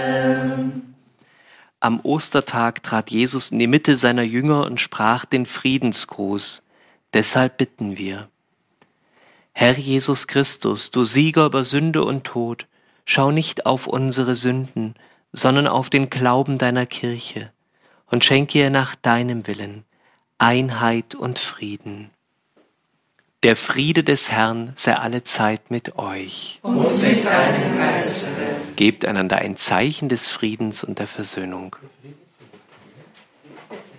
Am Ostertag trat Jesus in die Mitte seiner Jünger und sprach den Friedensgruß. Deshalb bitten wir. Herr Jesus Christus, du Sieger über Sünde und Tod, schau nicht auf unsere Sünden, sondern auf den Glauben deiner Kirche und schenke ihr nach deinem Willen Einheit und Frieden. Der Friede des Herrn sei allezeit mit euch. Und mit deinem Geiste. Gebt einander ein Zeichen des Friedens und der Versöhnung.